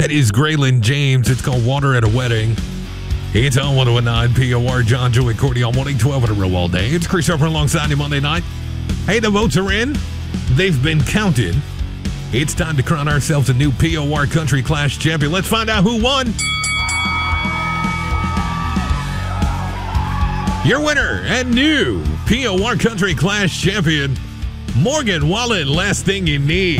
That is Graylin James. It's called Water at a Wedding. It's on 1019 POR. John, Joey, Cordy on 112 at a row all day. It's Chris Harper alongside you Monday night. Hey, the votes are in. They've been counted. It's time to crown ourselves a new POR Country Clash champion. Let's find out who won. Your winner and new POR Country Clash champion, Morgan Wallen. Last thing you need.